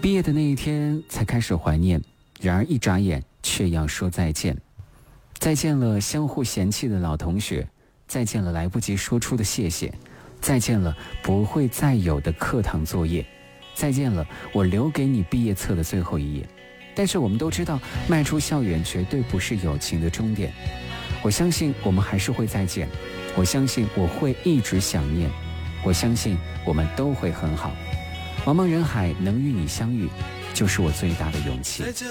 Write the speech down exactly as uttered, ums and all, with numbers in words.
毕业的那一天才开始怀念，然而一眨眼却要说再见。再见了相互嫌弃的老同学，再见了来不及说出的谢谢，再见了不会再有的课堂作业，再见了我留给你毕业册的最后一页。但是我们都知道，迈出校园绝对不是友情的终点。我相信我们还是会再见，我相信我会一直想念，我相信我们都会很好。茫茫人海能与你相遇，就是我最大的勇气。